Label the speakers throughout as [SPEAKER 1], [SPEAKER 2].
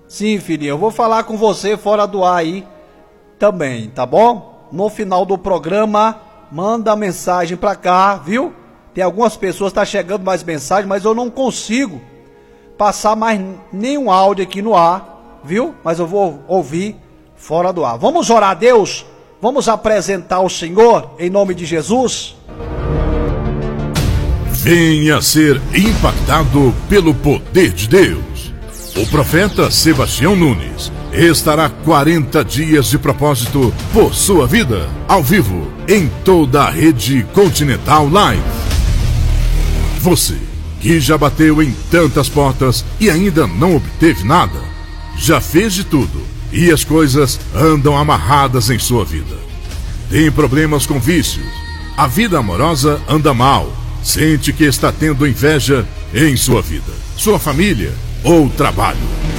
[SPEAKER 1] Sim, filhinho, eu vou falar com você fora do ar aí também, tá bom? No final do programa, manda mensagem pra cá, viu? Tem algumas pessoas que tá chegando mais mensagem, mas eu não consigo passar mais nenhum áudio aqui no ar, viu? Mas eu vou ouvir fora do ar. Vamos orar a Deus? Vamos apresentar o Senhor em nome de Jesus?
[SPEAKER 2] Venha ser impactado pelo poder de Deus. O profeta Sebastião Nunes estará 40 dias de propósito por sua vida, ao vivo, em toda a rede Continental Live. Você que já bateu em tantas portas e ainda não obteve nada, já fez de tudo e as coisas andam amarradas em sua vida. Tem problemas com vícios, a vida amorosa anda mal, sente que está tendo inveja em sua vida, sua família ou trabalho.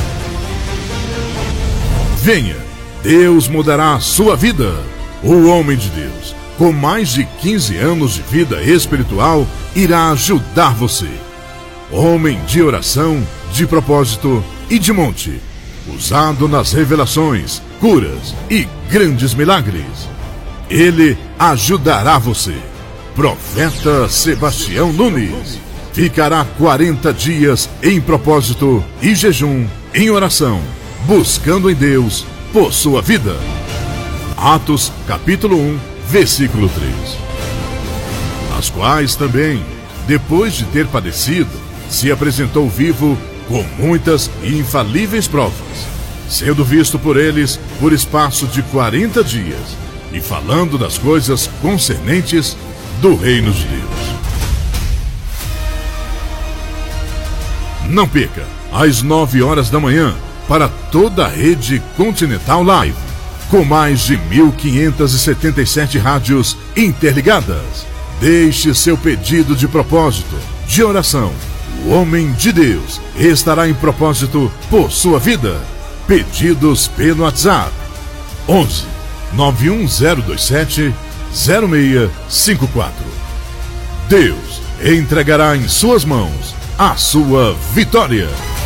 [SPEAKER 2] Venha, Deus mudará a sua vida. O homem de Deus, com mais de 15 anos de vida espiritual, irá ajudar você. Homem de oração, de propósito e de monte, usado nas revelações, curas e grandes milagres. Ele ajudará você. Profeta Sebastião Nunes ficará 40 dias em propósito e jejum, em oração, buscando em Deus por sua vida. Atos capítulo 1, versículo 3. As quais também, depois de ter padecido, se apresentou vivo com muitas e infalíveis provas, sendo visto por eles por espaço de 40 dias, e falando das coisas concernentes do reino de Deus. Não perca, às 9 horas da manhã, para toda a rede Continental Live, com mais de 1.577 rádios interligadas. Deixe seu pedido de propósito, de oração. O homem de Deus estará em propósito por sua vida. Pedidos pelo WhatsApp 11 91027 0654. Deus entregará em suas mãos a sua vitória.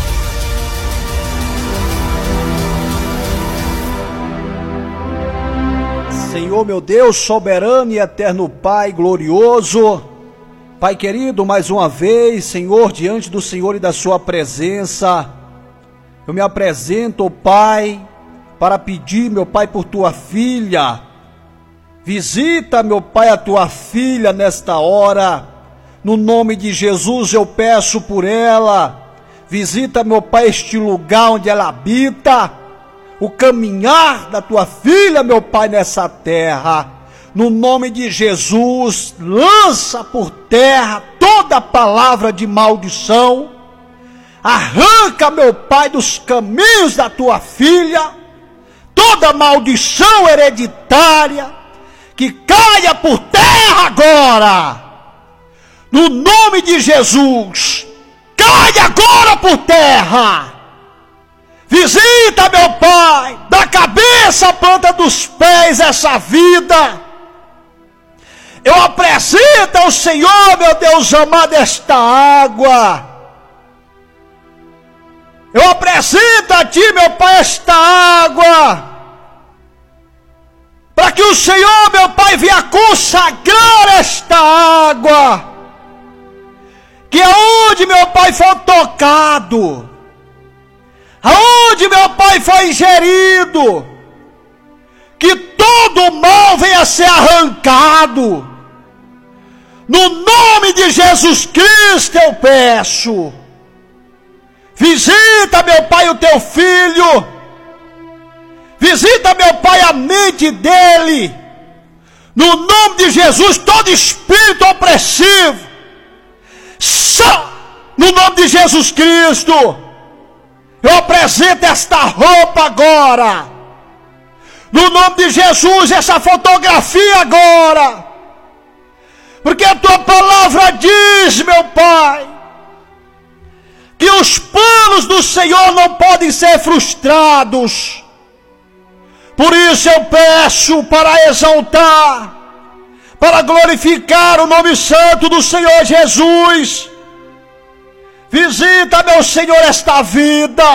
[SPEAKER 1] Senhor meu Deus, soberano e eterno Pai glorioso, Pai querido, mais uma vez, Senhor, diante do Senhor e da sua presença, eu me apresento, Pai, para pedir, meu Pai, por tua filha. Visita, meu Pai, a tua filha nesta hora. No nome de Jesus eu peço por ela. Visita, meu Pai, este lugar onde ela habita. O caminhar da tua filha, meu Pai, nessa terra. No nome de Jesus, lança por terra toda palavra de maldição. Arranca, meu Pai, dos caminhos da tua filha toda maldição hereditária, que caia por terra agora. No nome de Jesus, caia agora por terra. Visita, meu Pai, da cabeça à planta dos pés essa vida. Eu apresento ao Senhor, meu Deus amado, esta água. Eu apresento a Ti, meu Pai, esta água, para que o Senhor, meu Pai, venha consagrar esta água, que aonde, meu Pai, for tocado, aonde, meu Pai, foi ingerido, que todo o mal venha a ser arrancado. No nome de Jesus Cristo eu peço. Visita, meu Pai, o teu filho. Visita, meu Pai, a mente dele. No nome de Jesus, todo espírito opressivo, no nome de Jesus Cristo, eu apresento esta roupa agora. No nome de Jesus, essa fotografia agora. Porque a tua palavra diz, meu Pai, que os planos do Senhor não podem ser frustrados. Por isso eu peço para exaltar, para glorificar o nome santo do Senhor Jesus. Visita, meu Senhor, esta vida.